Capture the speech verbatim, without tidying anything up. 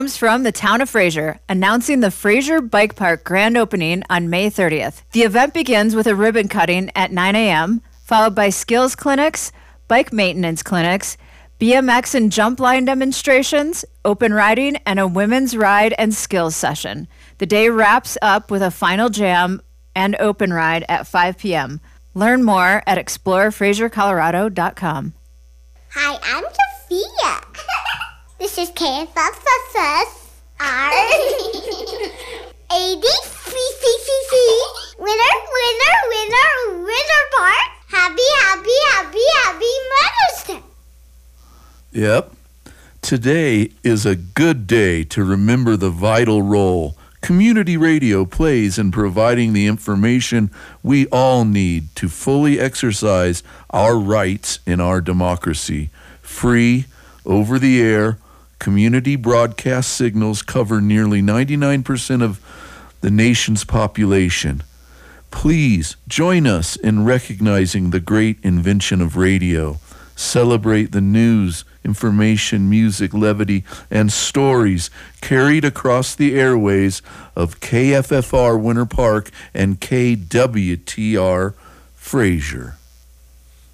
Comes from the town of Fraser, announcing the Fraser Bike Park grand opening on May thirtieth. The event begins with a ribbon cutting at nine a.m., followed by skills clinics, bike maintenance clinics, B M X and jump line demonstrations, open riding, and a women's ride and skills session. The day wraps up with a final jam and open ride at five p.m. Learn more at explore fraser colorado dot com. Hi, I'm Sophia. This is K F F S R A D Winner, winner, winner, winner part. Happy, happy, happy, happy Mother's Day. Yep. Today is a good day to remember the vital role community radio plays in providing the information we all need to fully exercise our rights in our democracy. Free, over-the-air, community broadcast signals cover nearly ninety-nine percent of the nation's population. Please join us in recognizing the great invention of radio. Celebrate the news, information, music, levity, and stories carried across the airways of K F F R Winter Park and K W T R Fraser.